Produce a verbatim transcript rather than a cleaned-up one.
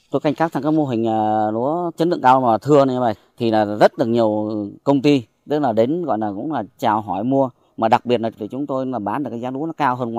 Tôi canh tác sang các mô hình à, lúa chất lượng cao mà thưa như vậy thì là rất được nhiều công ty tức là đến gọi là cũng là chào hỏi mua, mà đặc biệt là thì chúng tôi là bán được cái giá lúa nó cao hơn ngoài.